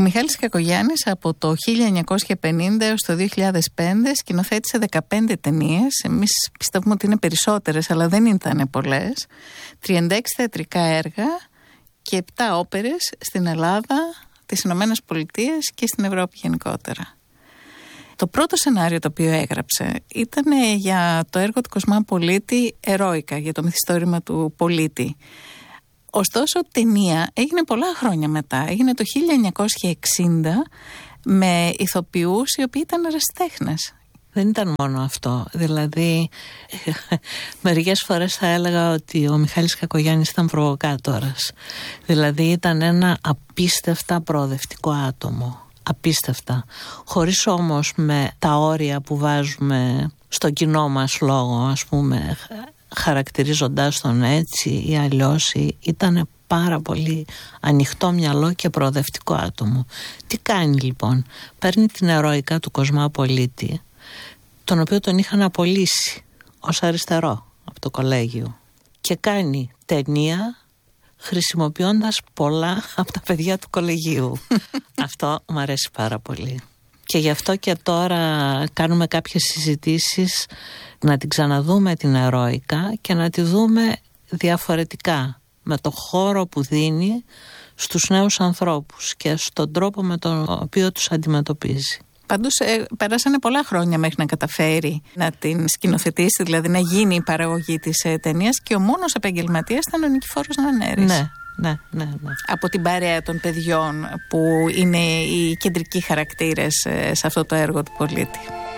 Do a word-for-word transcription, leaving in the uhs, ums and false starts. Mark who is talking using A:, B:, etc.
A: Μιχάλης Κακογιάννης από το χίλια εννιακόσια πενήντα έως το δύο χιλιάδες πέντε σκηνοθέτησε δεκαπέντε ταινίες. Εμείς πιστεύουμε ότι είναι περισσότερες, αλλά δεν ήταν πολλές. τριάντα έξι θεατρικά έργα και επτά όπερες στην Ελλάδα, τις Ηνωμένες Πολιτείες και στην Ευρώπη γενικότερα. Το πρώτο σενάριο το οποίο έγραψε ήταν για το έργο του Κοσμά Πολίτη, Ερόικα, για το μυθιστόρημα του Πολίτη. Ωστόσο, ταινία έγινε πολλά χρόνια μετά. Έγινε το χίλια εννιακόσια εξήντα με ηθοποιούς οι οποίοι ήταν ερασιτέχνες.
B: Δεν ήταν μόνο αυτό. Δηλαδή, μερικές φορές θα έλεγα ότι ο Μιχάλης Κακογιάννης ήταν προβοκάτορας. Δηλαδή, ήταν ένα απίστευτα προοδευτικό άτομο. Απίστευτα. Χωρίς όμως με τα όρια που βάζουμε στο κοινό μας λόγο, ας πούμε, χαρακτηρίζοντάς τον έτσι ή αλλιώς, ήταν πάρα πολύ ανοιχτό μυαλό και προοδευτικό άτομο. Τι κάνει λοιπόν? Παίρνει την Ερόικα του Κοσμά Πολίτη, τον οποίο τον είχαν απολύσει ως αριστερό από το κολέγιο, και κάνει ταινία χρησιμοποιώντας πολλά από τα παιδιά του κολεγίου. Αυτό μου αρέσει πάρα πολύ. Και γι' αυτό και τώρα κάνουμε κάποιες συζητήσεις να την ξαναδούμε την Ερόικα και να τη δούμε διαφορετικά, με το χώρο που δίνει στους νέους ανθρώπους και στον τρόπο με τον οποίο τους αντιμετωπίζει.
A: Πάντως ε, πέρασανε πολλά χρόνια μέχρι να καταφέρει να την σκηνοθετήσει, δηλαδή να γίνει η παραγωγή της ε, ταινίας, και ο μόνος επαγγελματίας ήταν ο Νικηφόρος Νανέρης.
B: Ναι, ναι, ναι, ναι.
A: Από την παρέα των παιδιών που είναι οι κεντρικοί χαρακτήρες ε, σε αυτό το έργο του Πολίτη.